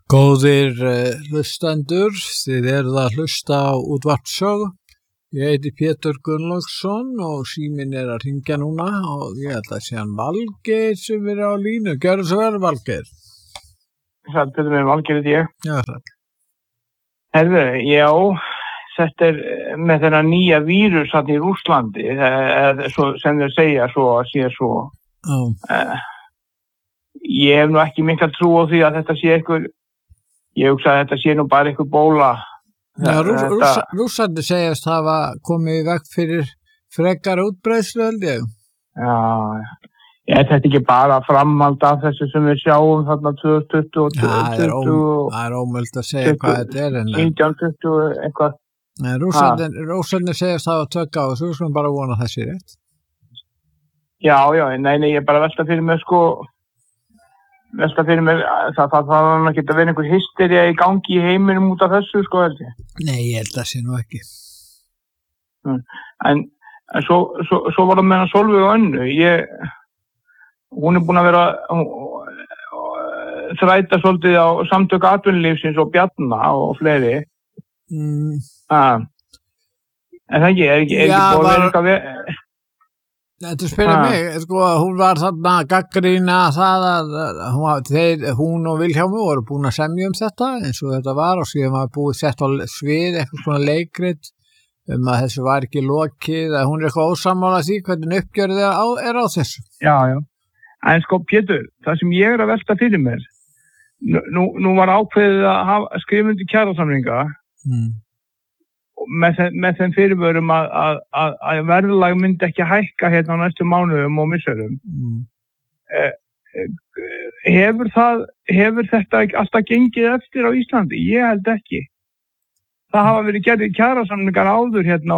Góðir hlustendur, þið eruð að hlusta á útvarpssögu. Ég heiti Pétur Gunnlaugsson og síminn að hringja núna og ég held að sé hann Valgeir sem á línu. Gjörðu svo vel, Valgeir. Sæll, Pétur minn, Valgeir heiti ég. Já, sæll. Herðu, já, þetta með þennan nýja vírus hann í Rússlandi, sem þeir segja svo að sé svo. Ég hef nú ekki mikla trú á því að þetta sé eitthvað. Ég hugsa að þetta sé nú bara eitthvað bóla. Já, Rússandi segjast hafa komið í veg fyrir frekar útbreiðslu, held ég. Já, þetta ekki bara framhald af þessu sem við sjáum þarna 2020 og 2020. Það er ómögulegt að segja hvað þetta er. 1920 eitthvað. Nei, Rússandi segjast hafa tök á þessu, sem bara vona þessi rétt. Já, nei, ég er bara velta fyrir mig það var ekki að vera einhver hystería í gangi í heiminum út af þessu, held ég. Nei, ég held að sé nú ekki. En svo var það með hann Sólveig og Önnu. Hún er búin að vera þræta svolítið á samtök atvinnulífsins og Bjarna og fleiri. En það er ekki búin að vera eitthvað Þetta spyrir mig, hún var þarna að gagnrýna það að hún og Vilhjálmur voru búin að semja þetta eins og þetta var og síðan var búið sett á svið eitthvað svona leikrit að þessu var ekki lokið, að hún er eitthvað ósammála því hvernig uppgjörið er á þessu. Já, en Pétur, það sem ég er að velta fyrir mér, nú var ákveðið að skrifa undir kjarasamninga með þeim fyrirvörum að verðlag myndi ekki hækka hérna á næstu mánuðum og misserum. Hefur þetta alltaf gengið eftir á Íslandi? Ég held ekki. Það hafa verið gerðir kjarasamningar áður hérna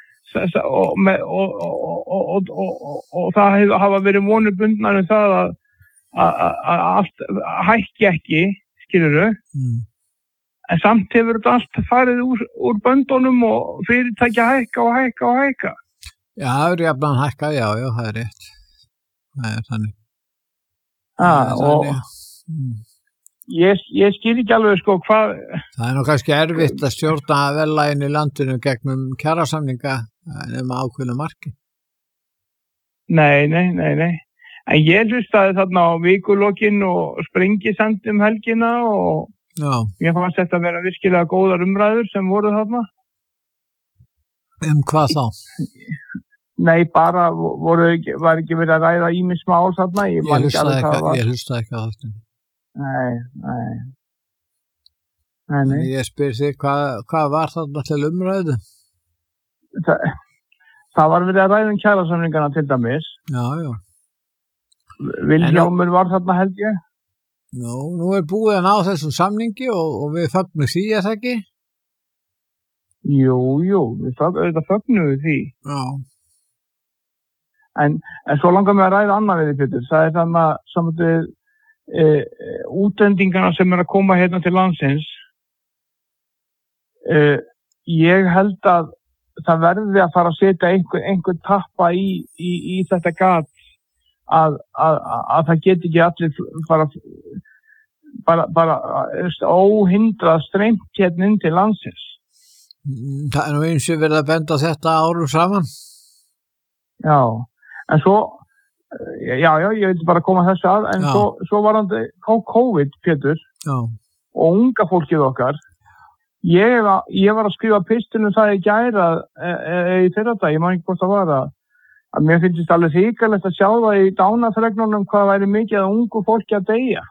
og það hafa verið vonir bundnar það að allt hækki ekki, skilurðu. En samt hefur þetta allt farið úr böndunum og fyrirtækja hækka. Já, það er jafnan hækkað, já, það er rétt. Það er þannig. Ég skil ekki alveg hvað. Það er nú kannski erfitt að stjórna verðlaginu í landinu gegnum kjarasamninga nema ákveðnu marki. Nei. En ég hlustaði þarna á vikulokkin og Sprengisand helgina og ég fannst þetta að vera virkilega góðar umræður sem voru þarna. Hvað þá? Nei, bara var ekki verið að ræða ýmis mál þarna. Ég hlustaði ekki á þetta. Nei. Ég spyr þig, hvað var þarna til umræðu? Það var verið að ræða kjarasamningana til dæmis. Já. Vilhjálmur var þarna held ég. Nú er búið að ná þessum samningi og við fögnum því, er það ekki? Jú, við fögnum því. Já. En svo langar mig að ræða annað við því, Pétur. Það er þannig að samt útlendingarna sem er að koma hérna til landsins. Ég held að það verði að fara að setja einhver tappa í þetta gat. Að það geti ekki allir bara óhindrað streymt hérna inn til landsins. Það er nú eins og verið að benda þetta árum saman. Já, en svo ég vil bara koma þessu að en svo var hann á COVID, Pétur, og unga fólkið okkar. Ég var að skrifa pistilum það í gæra í fyrradag, ég man ekki hvort það var að mér finnst þetta alveg hrikalegt að sjá það í dánafregnunum hvað væri mikið að ungu fólki að deyja.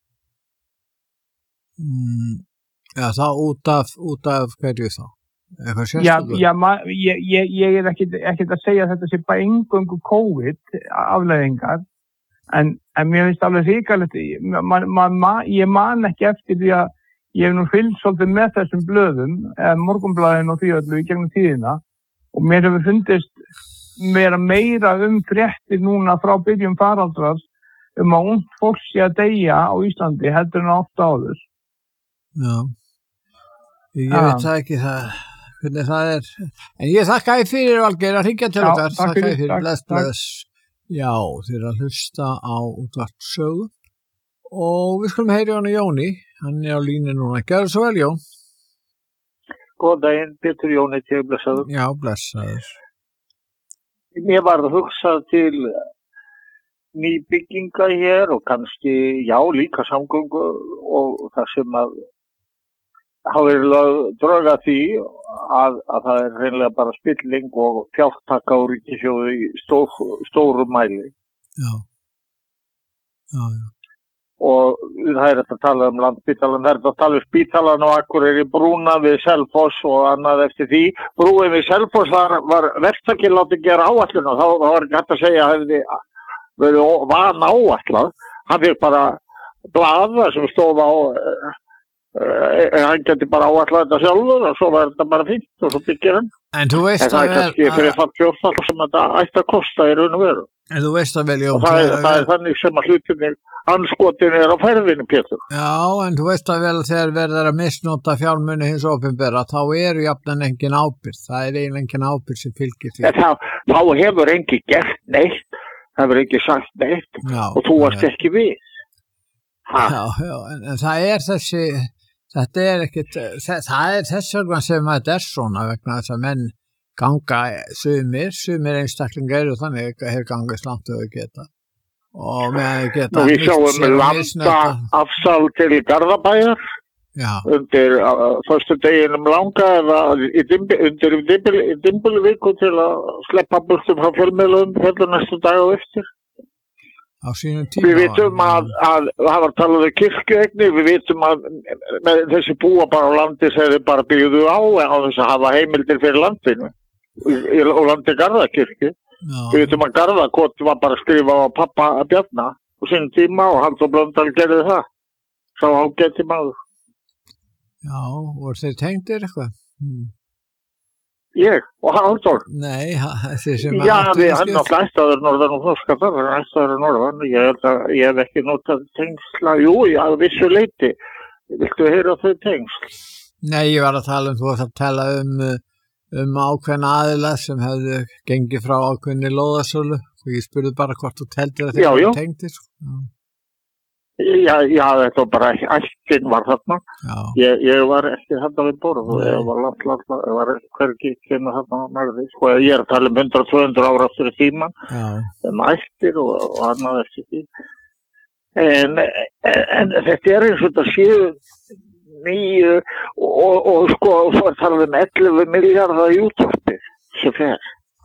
Já, það út af hverju þá? Ég er ekkert að segja að þetta sé bara eingöngu COVID afleiðingar, en mér finnst alveg hrikalegt, ég man ekki eftir því að ég hef nú fylgst svolítið með þessum blöðum, Morgunblaðinu og því öllu í gegnum tíðina, og mér hefur fundist vera meira fréttir núna frá byrjun faraldrar að ungt fólk sé að deyja á Íslandi heldur en oft áður. Já, ég veit það ekki hvernig það er. En ég þakka þér fyrir, Valgeir, að hringja til okkar. Takk fyrir. Bless. Já, þið að hlusta á útvarpssögu og við skulum heyra Jóni. hann á línu núna. Gjörðu svo vel, Jón. Góðan daginn, Pétur Jóni til blessaður. Já, blessaður. Mér var það hugsað til nýbygginga hér og kannski, já, líka samgöngu og það sem að hafa verið drög að því að það hreinlega bara spilling og fjártaka úr ríkissjóði í stórum mæli. Já. Og það að tala landspítalan, það að tala spítalan og Akureyri, brúna við Selfoss og annað eftir því. Brúin við Selfoss var verktakinn látið gera áætlun og þá var ekki hægt að segja að hefði verið van áætlað. Hann fikk bara blaða sem stóð á, hann geti bara áætlað þetta sjálfur og svo var þetta bara fínt og svo byggir hann. En þú veist það kannski fyrir það fjórfall sem þetta ætti að kosta í raun og veru. En þú veist vel, Jón. Og það þannig sem að hlutinni anskotin á ferðinu, Pétur. Já, en þú veist vel þegar verður að misnota fjármuni hins opinbera, þá jafnan engin ábyrgð. Það eiginlega engin ábyrgð sem fylgir því. Þá hefur engin gert neitt, hefur engin sagt neitt og þú varst ekki við. Já, en það þetta ekkit, það þess vegna sem þetta svona vegna þess að menn ganga sumir einstaklingar eru þannig að hefur gangast langt og geta. Og með geta við sjáum landa afsal til Garðabæjar undir förstu deginum langa eða undir Dimbulvíku til að sleppa burtum frá fjölmiðlum fyrir næstu dag og eftir. Á sínum tíma. Við vitum að það var talað um kirkjueignir, við vitum að með þessi búa bara á landi sem þeir bara byggðu á þess að hafa heimildir fyrir landinu og landi Garðakirkju. Við vitum að Garðakot var bara að skrifa á pappa Bjarna og sínum tíma og Halldór Blöndal gerði það. Sá ágæti maður. Já, voru þeir tengdir eitthvað? Ég og Halldór? Nei, þeir sem já, hann náttúrulega ættaður norðan og þorskapar, hann ættaður norðan. Ég hef ekki notað tengsla, jú, að vissu leyti. Viltu heyra þau tengsl? Nei, ég var að tala þú varst að tala ákveðna aðila sem hefðu gengið frá ákveðni lóðasölu og ég spurði bara hvort þú teldir að þeir tengdir. Já, þetta var bara ættin var þarna. Ég var ekki þarna við borð og ég var hvergi kynna þarna nærði. Sko, ég að tala 100-200 ára aftur í tíman ættir og annað eftir því. En þetta eins og þetta séu 9 og sko svo talað 11 miljardar í útvarpi sem fer.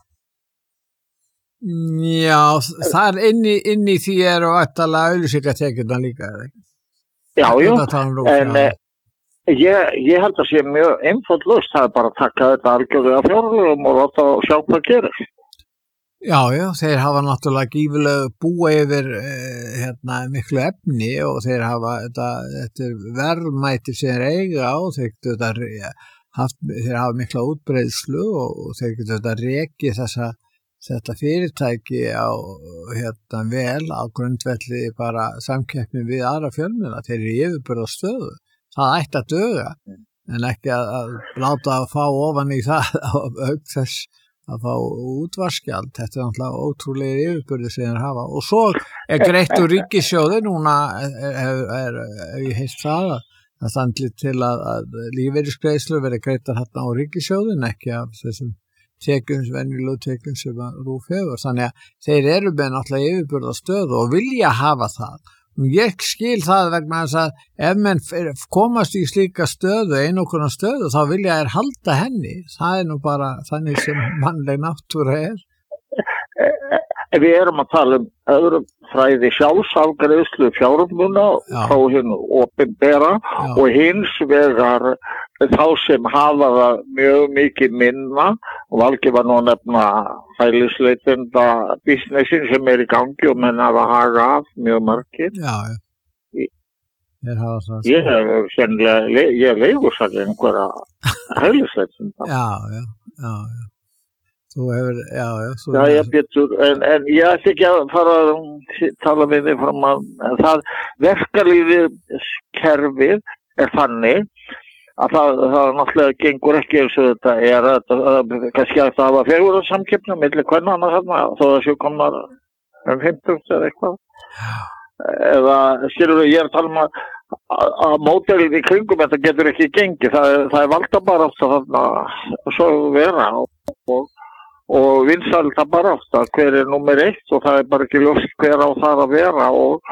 Já, þar inn í því og ættalega auglýsingatekjurnar líka. Já, en ég held að sé mjög einfaldlaust, það bara að taka þetta algjörlega fjárlögum og láta sjá hvað gerir. Já, þeir hafa náttúrulega gífulega búa yfir miklu efni og þeir hafa þetta verðmæti sem þeir eiga á, þeir hafa mikla útbreiðslu og þeir geta þetta rekið þetta fyrirtæki á vel á grundvelli bara samkeppni við aðra fjölmiðla, þeir eru í yfirburðastöðu. Það ætti að duga en ekki að láta að fá ofan í það auk þess að fá útvarskjald. Þetta náttúrulega ótrúlega yfirburði sem þeir hafa og svo greitt úr ríkissjóði núna ég heilt það standi til að lífeyrisgreiðslur verði greittar hérna á ríkissjóðin ekki af þessum venjulegu tekjum sem að RÚV hefur. Þannig að þeir eru með náttúrulega yfirburðastöðu og vilja hafa það. Ég skil það vegna þess að ef menn komast í slíka stöðu, einokkurna stöðu, þá vilja þeir halda henni. Það nú bara þannig sem mannleg náttúra Við erum að tala öðrum fræði sjálfsafgreiðslu fjármuna frá hinn opinbera og hins vegar þá sem hafa það mjög mikið minna og valgi var nú að nefna hælisleitenda businessin sem í gangi og menn hafa haga af mjög margir. Ég hef sennilega, ég leigursall einhverja hælisleitenda. Já. Þú hefur, Já, Pétur, en ég ætti ekki að fara að tala við þig fram að það verkalýðiskerfið þannig að það náttúrulega gengur ekki eins og þetta kannski að það hafa fegurðarsamkeppni milli kvenna þarna þó að séu komnar 50 eða eitthvað. eða skilur ég tala að módelið í kringum þetta getur ekki gengið, það er valdabarátta þarna svo vera og vinsælda barátta hver númer 1 og það bara ekki ljóst hver á það að vera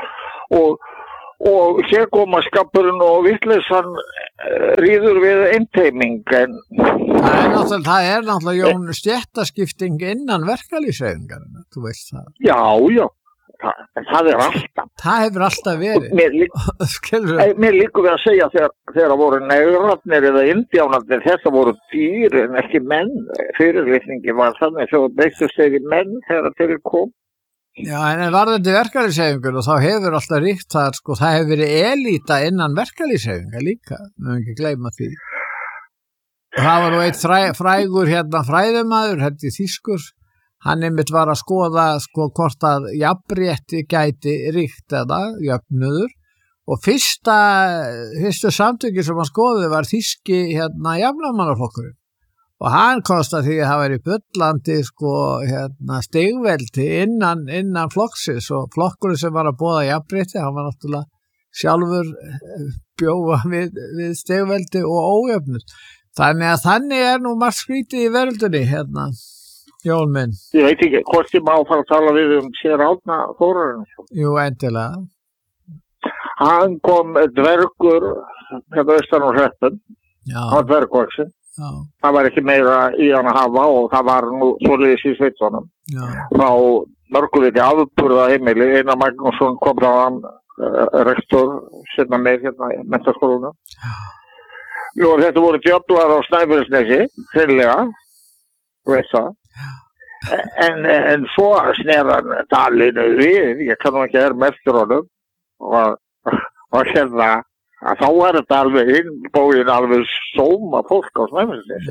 og hér koma skapurinn og vitleysan ríður við einteyming en það er náttúrulega Jón stéttaskipting innan verkalýðshreyfingarinnar, þú veist það. Já, það er alltaf. Það hefur alltaf verið. Mér líkur við að segja þegar voru negrarnir eða indjánarnir, þetta voru dýr en ekki menn. Fyrirlitningi var þannig svo breyttust þeir í menn þegar þeir kom. Já, en varðandi verkalýðshreyfingur og þá hefur alltaf ríkt það, sko, það hefur verið elíta innan verkalýðshreyfinga líka, við höfum ekki gleyma því. Og það var nú eitt frægur fræðumaður, þýskur, hann einmitt var að skoða sko hvort að jafnrétti gæti ríkt eða jöfnuður og fyrstu samtökin sem hann skoði var þýski jafnaðarmannaflokkurinn og hann komst að því að það væri bullandi sko stigveldi innan flokksins og flokkurinn sem var að boða jafnrétti, hann var náttúrulega sjálfur bjóða við stigveldi og ójöfnur. Þannig nú margt skrítið í veröldunni Jón minn. Ég veit ekki hvort ég má fara að tala við sér Árna Þórarinn. Jú, endilega. Hann kom dvergur austan úr hreppun. Hann var dvergvaxinn. Það var ekki meira í hann að hafa og það var nú svoleiðis í sveitunum. Frá mörguliti afburða heimili. Einar Magnússon kom frá hann rektor sinna með í menntaskólunum. Jú, þetta voru djöflar á Snæfellsnesi, hreinlega, veist það. En svo snerðan dalinu við, ég kann nú ekki eftir honum og hérna að þá var þetta alveg innbóin alveg sóma fólk á Snæfellsnesi.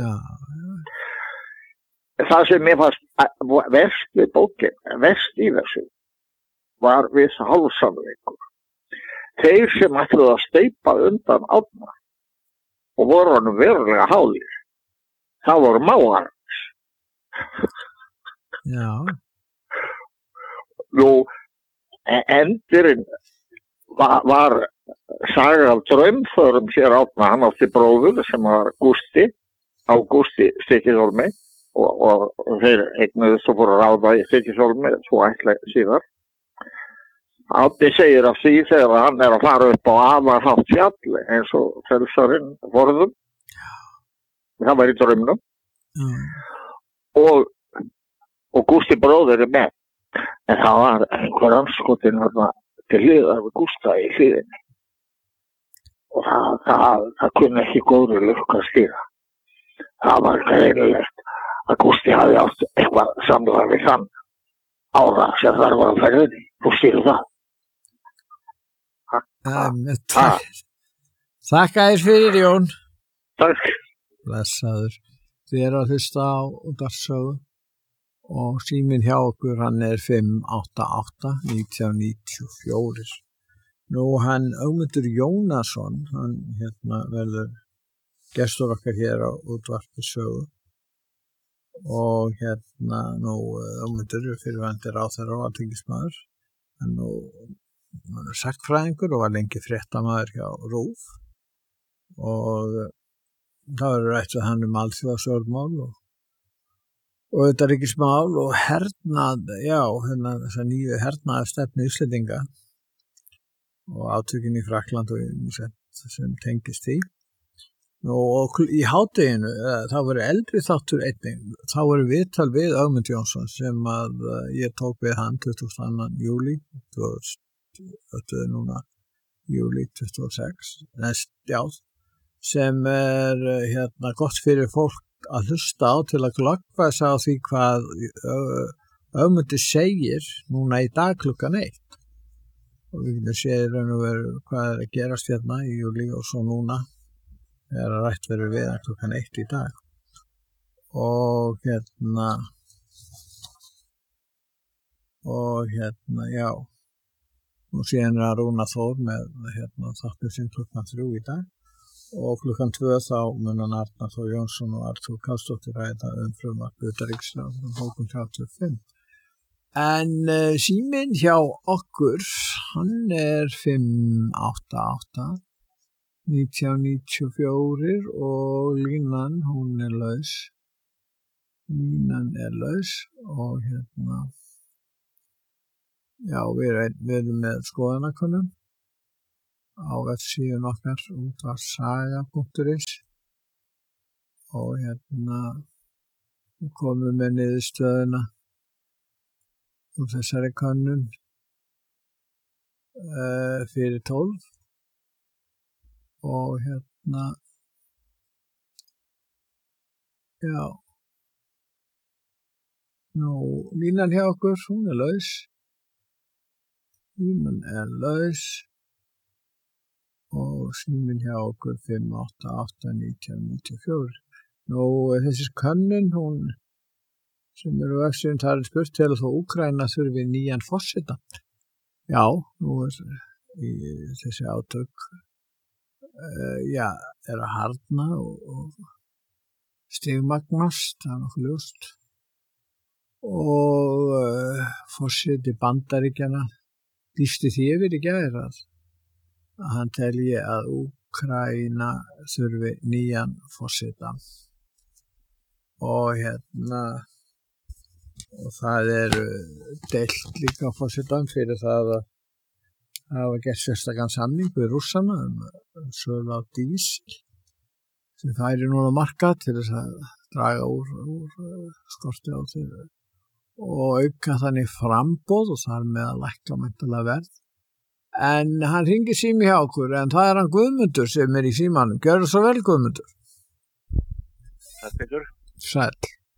Það sem mér fannst verst við bókin, verst í þessu var við hálfsannleikur. Þeir sem ætluðu að steypa undan Árna og voru honum verulega hálir, það voru mágar. Já. Nú, endurinn var saga af draumförum sér Árna, hann átti bróður sem var Ágústi Stykkishólmi og þeir eignuðust og fóru að ráða í Stykkishólmi svo ætla síðar. Árni segir af því þegar hann að fara upp á Afarhátt fjalli eins og frelsarinn vorðum. Það var í draumnum. Og Gústi bróðir með. En það var einhver anskotin til hliðar við Gústa í hliðinni. Og það kunni ekki góður lukka að stýra. Það var greinilegt að Gústi hafði átt eitthvað samlag við þann ára sem þar var að ferðinni. Þú stýrðu það. Þakka þér fyrir Jón. Takk. Blessaður. Þið eru að hlusta á Útvarpssögu og síminn hjá okkur hann er 588-1994. Nú hann Ögmundur Jónasson, hann verður gestur okkar hér á Útvarpssögu og nú Ögmundur fyrirverandi ráðherra og alþingismaður. Hann var sagnfræðingur og var lengi fréttamaður hjá RÚV og það verður rætt við hann alþjóðastjórnmál og utanríkismál og hernað, þessa nýju hernaðarstefnu Íslendinga og átökin í Frakland og sem tengist því. Og í hádeginu, það voru eldri þáttur einnig, þá voru viðtal við Ögmund Jónsson sem að ég tók við hann 22. júlí, núna júlí 26, sem gott fyrir fólk að hlusta á til að glöggva sig á því hvað Ögmundur segir núna í dag klukkan 1 og við getum séð hvað er að gerast í júlí og svo núna er að rætt verið við klukkan 1 í dag og og síðan er að Rúna Þór með þáttur sinn klukkan 3 í dag og klukkan 2 þá munan Arnar Þór Jónsson og Artúr Karlsdóttir ræða frumvarp utanríkisráðs bókun 35. En síminn hjá okkur, hann 588 1994 og línan, hún laus. Línan laus og hérna, já, við erum með skoðanakönnun á vefsíðun okkar útvarpssaga.is og hérna komum með niðurstöðuna úr þessari könnun fyrir 12 og hérna já línan hjá okkur, hún laus. Línan laus og síminn hjá okkur 588 1994. Þessi könnun, hún sem eru vefsíðun, það spurt til að Úkraína þurfi nýjan forseta. Já, nú í þessi átök að harðna og stigmagnast, það nokkuð ljóst. Og forseti Bandaríkjanna lýsti því yfir í gær að hann telji að Úkraína þurfi nýjan forseta. Og hérna og það deilt líka forsetann fyrir það að hafa gert sérstakann samning við Rússana sölu á dísil sem færi núna á markað til þess að draga úr skorti á þeirra og auka þannig framboð og þar með að lækka mæntanlega verð. En hann hringir sími hjá okkur, en það hann Guðmundur sem í símanum. Gjörðu svo vel, Guðmundur. Petur. Sæll.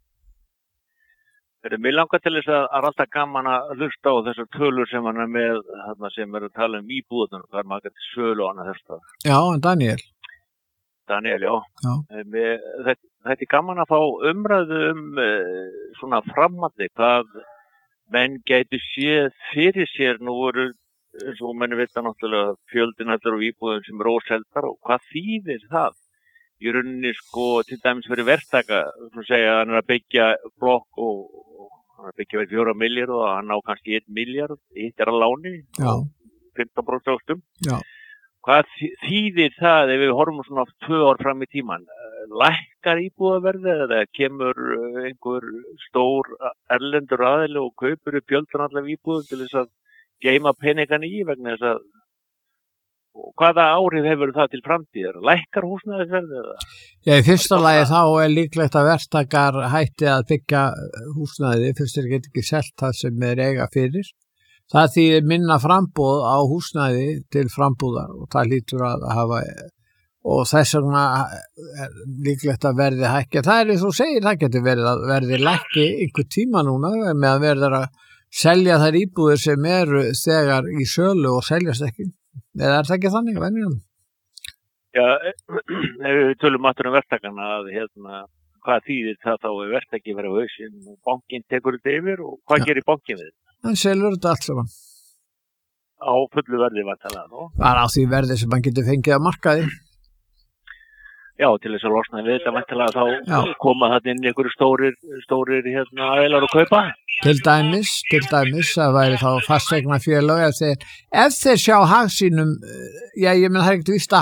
Mér langar til þess að alltaf gaman að hlusta á þessar tölur sem hann með, sem að tala íbúðunar, það maður til sölu og annað þess. Já, en Daniel, já. Þetta gaman að fá umræðu svona framhaldi, hvað menn gætu séð fyrir sér. Nú voru, eins og menn vita náttúrulega, fjöldin allar og íbúðum sem róseldar og hvað þýðir það? Í rauninni til dæmis fyrir verktaka, sem segja að hann að byggja blokk og hann að byggja verið 4 milljarð og hann á kannski 1 milljarð, hitt að láni, 15% ástum. Já. Hvað þýðir það ef við horfum svona 2 ár fram í tíman? Lækkar íbúðaverðið eða kemur einhver stór erlendur aðili og kaupir upp fjöldan allar íbúðum til þess að geyma peningan í vegna þess að hvaða áhrif hefur það til framtíðar? Lækkar húsnæðisverðið eða? Já, í fyrsta lagi þá líklegt að verktakar hætti að byggja húsnæði fyrst þeir geta ekki selt það sem þeir eiga fyrir. Það þýðir minna framboð á húsnæði til frambúðar og það hlýtur að hafa og þess vegna líklegt að verði hækki. Það eins og segir, það getur verið að verði lækki einhver tíma núna með að verða að selja þær íbúðir sem eru þegar í sölu og seljast ekki. Eða það ekki þannig að venjum? Já, ef við tölum aftur verktakana að hvað þýðir það þá verktaki verið á hausinn og bankinn tekur þetta yfir og hvað gerir bankinn við þetta? Hann selur þetta allt saman. Á fullu verði væntanlega, nú? Bara á því verði sem hann getur fengið að markaði. Já, til þess að losna við þetta væntanlega þá koma þetta inn einhverju stórir aðilar og kaupa. Til dæmis að væri þá fasteignafélög ef þeir sjá hag sínum, ég menn það ekkert víst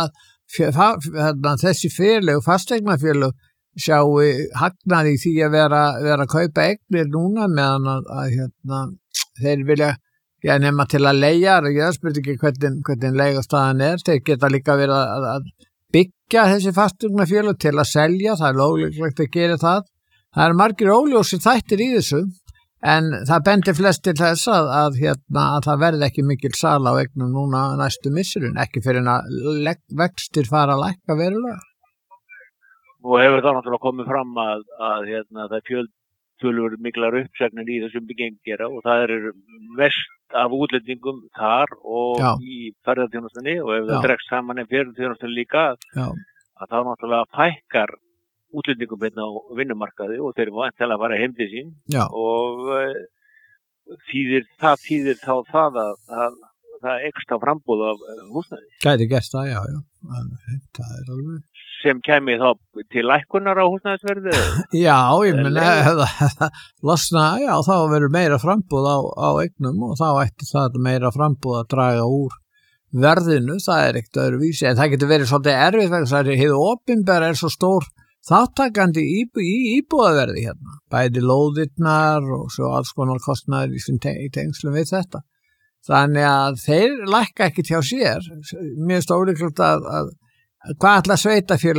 að þessi félög, fasteignafélög sjáu hagnaði í því að vera að kaupa eignir núna meðan að þeir vilja nema til að leigja, ég spurði ekki hvernig leigustaðan þeir geta líka verið að byggja þessi fasteignafélög til að selja, það löglegt að gera það. Það margir óljósir þættir í þessu, en það bendir flest til þess að það verði ekki mikil sala á eignum núna næstu missurinn, ekki fyrir að vextir fara að lækka verulega. Og hefur það náttúrulega komið fram að það tölur miklar uppsagnir í þessum byggingjara og það mest af útlendingum þar og í ferðarþjónustunni og ef það dregst saman ferðarþjónustunni líka að það náttúrulega fækkar útlendingum á vinnumarkaði og þeir eru væntanlega að fara heim til sín og þýðir þá það að það eykst á framboð af húsnæði. Gæti gert það, já. Það alveg. Sem kemur þá til lækkunar á húsnæðisverði? Já, ég meina, losna, já, þá verður meira frambúð á eignum og þá ætti það meira frambúð að draga úr verðinu, það ekkert öðruvísi, en það getur verið svolítið erfitt vegna þess að hið opinbera svo stór þáttakandi í íbúðaverði hérna, bæði lóðirnar og svo alls konar kostnaður í tengslum við þetta. Þannig að þeir lækka ekki hjá sér, mér finnst ólíklegt að hvað ætla sveitafélög